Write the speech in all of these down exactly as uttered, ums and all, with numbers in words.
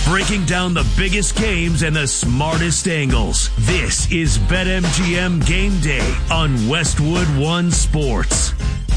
breaking down the biggest games and the smartest angles. This is BetMGM Game Day on Westwood One Sports.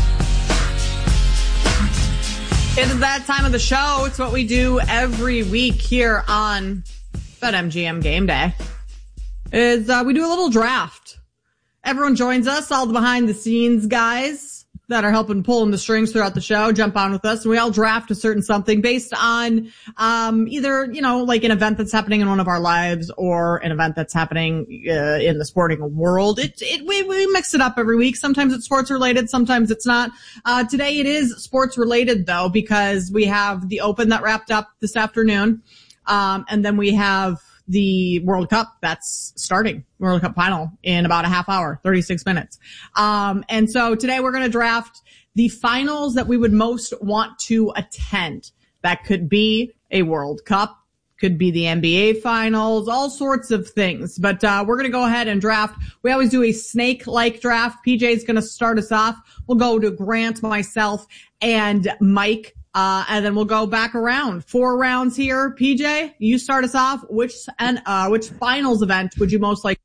It's that time of the show. It's what we do every week here on BetMGM Game Day. Is uh, we do a little draft. Everyone joins us, all the behind-the-scenes guys that are helping pulling the strings throughout the show, jump on with us, and we all draft a certain something based on um either, you know, like an event that's happening in one of our lives or an event that's happening uh, in the sporting world. It, it we, we mix it up every week. Sometimes it's sports-related, sometimes it's not. Uh Today it is sports-related, though, because we have the Open that wrapped up this afternoon, um and then we have the World Cup that's starting, World Cup final in about a half hour, thirty-six minutes. Um, and so today we're going to draft the finals that we would most want to attend. That could be a World Cup, could be the N B A finals, all sorts of things. But, uh, we're going to go ahead and draft. We always do a snake-like draft. P J's going to start us off. We'll go to Grant, myself, and Mike. Uh, and then we'll go back around. Four rounds here. P J, you start us off. Which, and, uh, which finals event would you most like?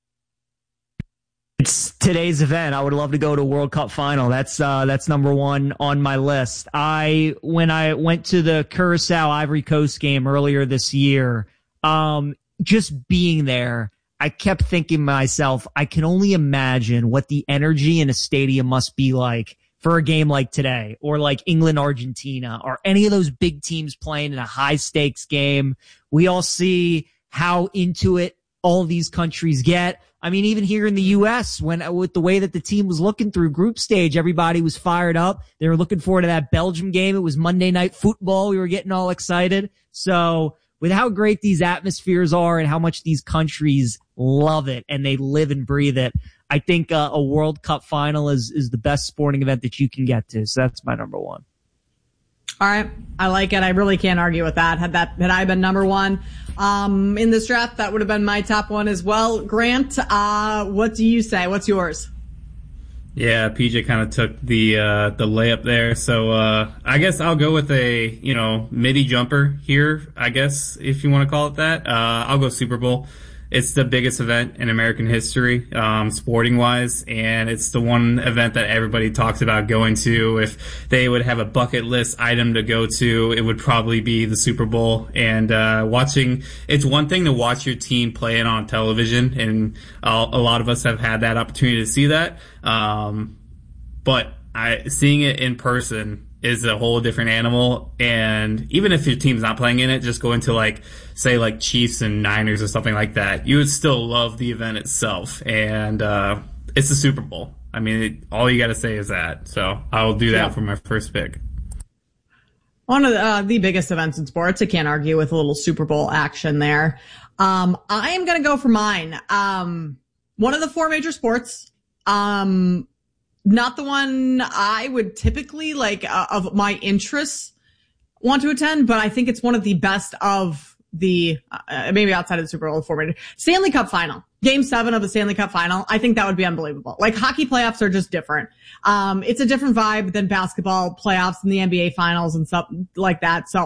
It's today's event. I would love to go to World Cup final. That's, uh, that's number one on my list. I, when I went to the Curacao Ivory Coast game earlier this year, um, just being there, I kept thinking to myself, I can only imagine what the energy in a stadium must be like for a game like today, or like England, Argentina, or any of those big teams playing in a high stakes game. We all see how into it all these countries get. I mean, even here in the U S, when, with the way that the team was looking through group stage, everybody was fired up. They were looking forward to that Belgium game. It was Monday Night Football. We were getting all excited. So with how great these atmospheres are and how much these countries love it and they live and breathe it, I think uh, a World Cup final is, is the best sporting event that you can get to. So that's my number one. All right. I like it. I really can't argue with that. Had that, had I been number one, um, in this draft, that would have been my top one as well. Grant, uh, what do you say? What's yours? Yeah, P J kind of took the, uh, the layup there. So, uh, I guess I'll go with a, you know, midi jumper here, I guess, if you want to call it that. Uh, I'll go Super Bowl. It's the biggest event in American history, um, sporting-wise, and it's the one event that everybody talks about going to. If they would have a bucket list item to go to, it would probably be the Super Bowl. And uh watching, it's one thing to watch your team play it on television, and uh, a lot of us have had that opportunity to see that. Um, but I seeing it in person is a whole different animal. And even if your team's not playing in it, just going to like, say like Chiefs and Niners or something like that, you would still love the event itself. And, uh, it's the Super Bowl. I mean, it, all you got to say is that. So I will do that yeah. for my first pick. One of the, uh, the biggest events in sports. I can't argue with a little Super Bowl action there. Um, I am going to go for mine. Um, one of the four major sports, um, not the one I would typically, like, uh, of my interests want to attend, but I think it's one of the best of the, uh, maybe outside of the Super Bowl format. Stanley Cup final. Game seven of the Stanley Cup final. I think that would be unbelievable. Like, hockey playoffs are just different. Um, it's a different vibe than basketball playoffs and the N B A finals and stuff like that. So